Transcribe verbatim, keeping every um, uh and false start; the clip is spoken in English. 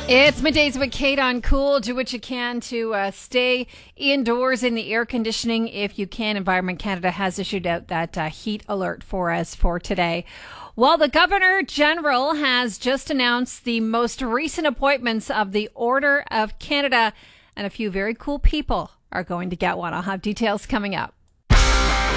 It's middays with Kate on Cool. Do what you can to uh, stay indoors in the air conditioning if you can. Environment Canada has issued out that uh, heat alert for us for today. Well, the Governor General has just announced the most recent appointments of the Order of Canada, and a few very cool people are going to get one. I'll have details coming up.